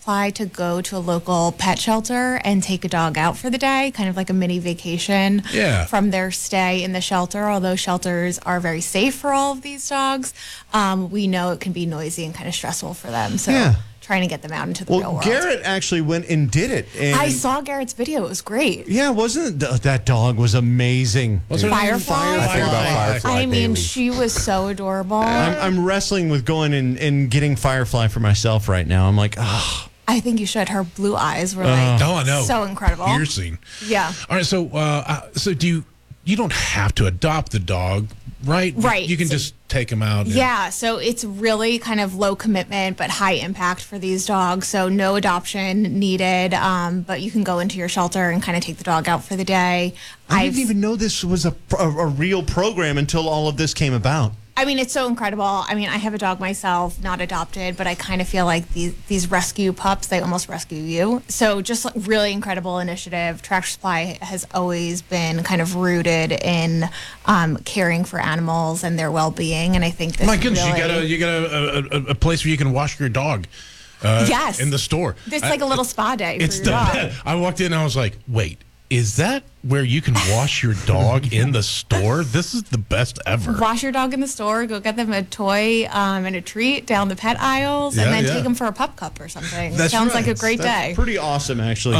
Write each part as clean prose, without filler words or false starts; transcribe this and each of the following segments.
Supply to go to a local pet shelter and take a dog out for the day, kind of like a mini vacation from their stay in the shelter. Although shelters are very safe for all of these dogs, we know it can be noisy and kind of stressful for them. So trying to get them out into the real world. Garrett actually went and did it. And I saw Garrett's video. It was great. Yeah, wasn't it? That dog was amazing. Firefly? I think about Firefly I mean, daily. she was so adorable. I'm wrestling with going and getting Firefly for myself right now. I'm like, oh. I think you should. Her blue eyes were like I know. so incredible. Piercing. Yeah. All right, so do you don't have to adopt the dog, right? Right. You can just take him out. Yeah, so it's really kind of low commitment but high impact for these dogs. So no adoption needed, but you can go into your shelter and kind of take the dog out for the day. I didn't even know this was a real program until all of this came about. I mean, it's so incredible. I mean, I have a dog myself, not adopted, but I kind of feel like these rescue pups, they almost rescue you. So just like really incredible initiative. Tractor Supply has always been kind of rooted in caring for animals and their well-being, and I think this My goodness, really... you got a place where you can wash your dog. Yes. In the store. It's like a little spa day for your dog. I walked in and I was like, wait, is that where you can wash your dog in the store? This is the best ever. Wash your dog in the store, go get them a toy and a treat down the pet aisles, and then take them for a pup cup or something. That's Sounds right. like a great day. Pretty awesome, actually.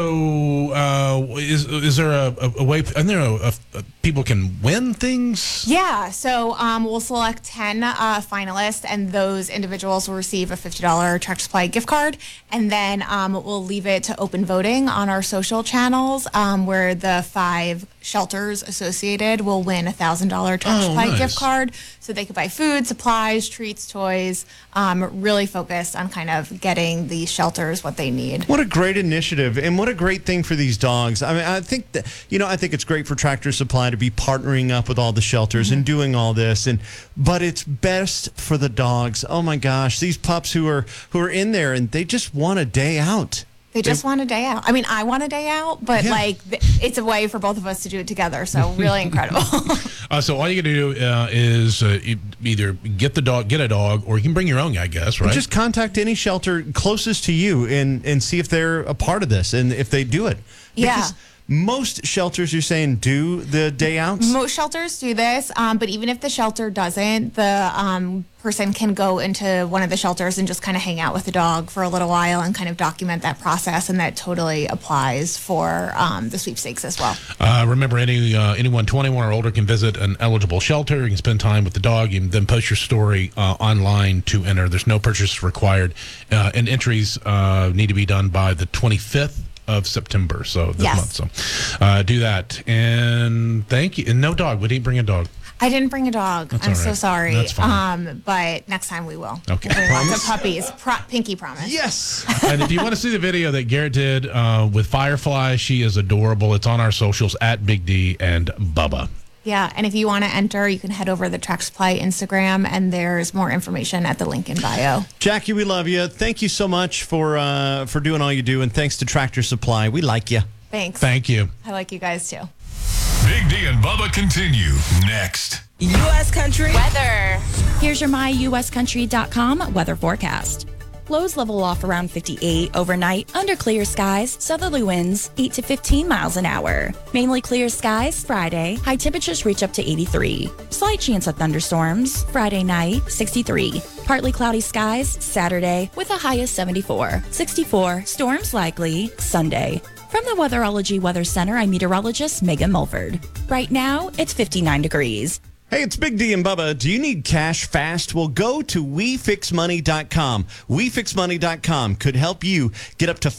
Is there a way, and there people can win things? Yeah, so we'll select 10 finalists, and those individuals will receive a $50 Tractor Supply gift card, and then we'll leave it to open voting on our social channels, where the 5 shelters associated will win a $1,000 Tractor Supply gift card, so they could buy food, supplies, treats, toys, really focused on kind of getting these shelters what they need. What a great initiative, and what a great thing for these dogs. I mean, I think that, I think it's great for Tractor Supply to be partnering up with all the shelters and doing all this, but it's best for the dogs. Oh my gosh, these pups who are in there and they just want a day out. They just want a day out. I mean, I want a day out, but it's a way for both of us to do it together. So really incredible. So all you got to do is either get a dog, or you can bring your own, I guess, right? Or just contact any shelter closest to you and see if they're a part of this and if they do it. Because most shelters, you're saying, do the day outs? Most shelters do this, but even if the shelter doesn't, the person can go into one of the shelters and just kind of hang out with the dog for a little while and kind of document that process, and that totally applies for the sweepstakes as well. Remember, anyone 21 or older can visit an eligible shelter. You can spend time with the dog. You can then post your story online to enter. There's no purchase required, and entries need to be done by the 25th of September, so this month. So do that, and thank you. And no dog. We didn't bring a dog. I didn't bring a dog. I'm so sorry. That's fine. But next time we will. Okay. We'll bring lots of puppies. Pinky promise. Yes. And if you want to see the video that Garrett did with Firefly, she is adorable. It's on our socials at Big D and Bubba. Yeah, and if you want to enter, you can head over to the Tractor Supply Instagram, and there's more information at the link in bio. Jackie, we love you. Thank you so much for doing all you do, and thanks to Tractor Supply. We like you. Thanks. Thank you. I like you guys, too. Big D and Bubba continue next. U.S. Country weather. Here's your myuscountry.com weather forecast. Lows level off around 58 overnight. Under clear skies, southerly winds 8 to 15 miles an hour. Mainly clear skies Friday. High temperatures reach up to 83. Slight chance of thunderstorms Friday night, 63. Partly cloudy skies Saturday with a high of 74. 64. Storms likely Sunday. From the Weatherology Weather Center, I'm meteorologist Megan Mulford. Right now, it's 59 degrees. Hey, it's Big D and Bubba. Do you need cash fast? Well, go to WeFixMoney.com. WeFixMoney.com could help you get up to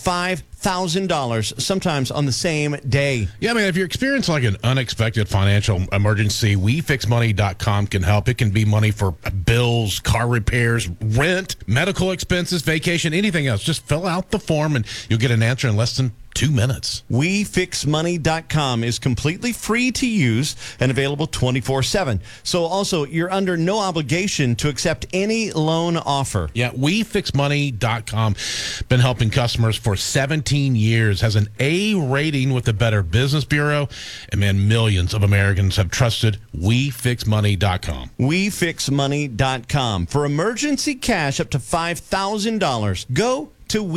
$5,000 sometimes on the same day. Yeah, I mean, if you're experiencing like an unexpected financial emergency, WeFixMoney.com can help. It can be money for bills, car repairs, rent, medical expenses, vacation, anything else. Just fill out the form and you'll get an answer in less than 2 minutes. WeFixMoney.com is completely free to use and available 24/7. So also, you're under no obligation to accept any loan offer. Yeah, WeFixMoney.com. Been helping customers for 17 years. Has an A rating with the Better Business Bureau. And man, millions of Americans have trusted WeFixMoney.com. WeFixMoney.com. For emergency cash up to $5,000, go to